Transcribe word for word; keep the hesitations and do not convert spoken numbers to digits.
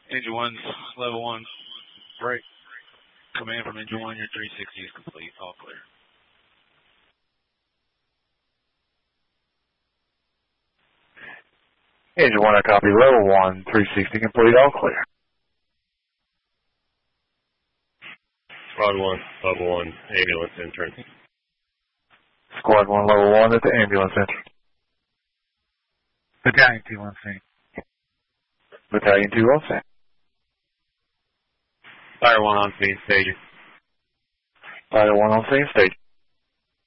Engine one's level one. Break. Command from engine one, your three sixty is complete. All clear. Engine one, I copy. Level one, three sixty complete. All clear. Squad one, level one, ambulance entrance. Squad one, level one at the ambulance entrance. Battalion two on scene. Battalion two on scene. Fire one on scene, staging. Fire one on scene, stage.